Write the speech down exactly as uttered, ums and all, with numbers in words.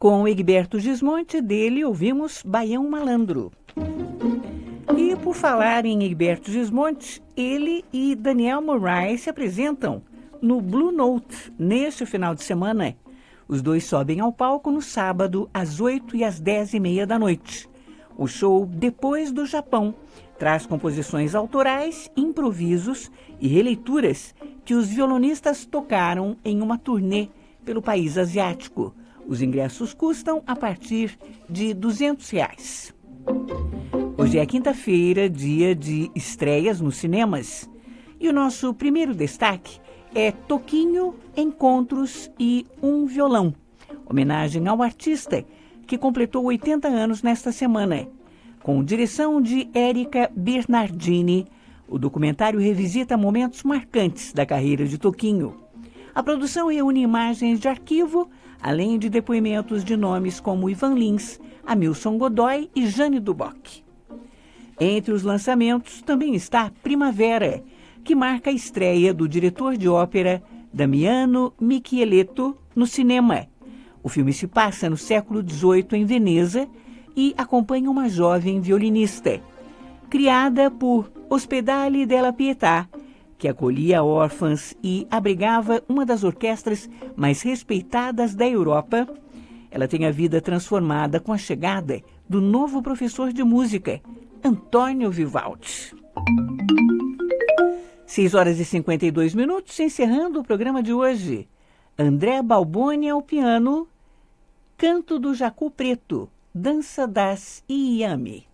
Com Egberto Gismonti, dele ouvimos Baião Malandro. E por falar em Egberto Gismonti, ele e Daniel Moraes se apresentam no Blue Note neste final de semana. Os dois sobem ao palco no sábado, às oito e às dez e meia da noite. O show Depois do Japão traz composições autorais, improvisos e releituras que os violonistas tocaram em uma turnê pelo país asiático. Os ingressos custam a partir de duzentos reais. Hoje é quinta-feira, dia de estreias nos cinemas. E o nosso primeiro destaque é Toquinho, Encontros e Um Violão, homenagem ao artista que completou oitenta anos nesta semana. Com direção de Érica Bernardini, o documentário revisita momentos marcantes da carreira de Toquinho. A produção reúne imagens de arquivo, além de depoimentos de nomes como Ivan Lins, Hamilton Godoy e Jane Duboc. Entre os lançamentos também está Primavera, que marca a estreia do diretor de ópera Damiano Micheletto no cinema. O filme se passa no século dezoito em Veneza e acompanha uma jovem violinista. Criada por Ospedale della Pietà, que acolhia órfãs e abrigava uma das orquestras mais respeitadas da Europa, ela tem a vida transformada com a chegada do novo professor de música, Antônio Vivaldi. seis horas e cinquenta e dois minutos, encerrando o programa de hoje. André Balboni ao piano, Canto do Jacu Preto, Dança das Iami.